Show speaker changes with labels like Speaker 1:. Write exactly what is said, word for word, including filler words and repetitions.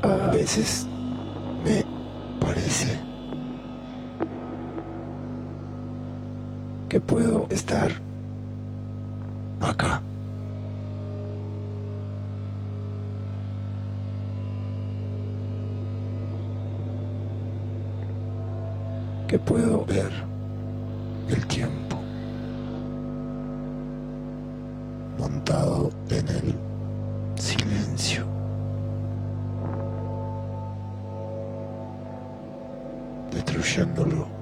Speaker 1: A veces me parece que puedo estar acá. Que puedo ver el tiempo montado en el silencio. Destruyéndolo.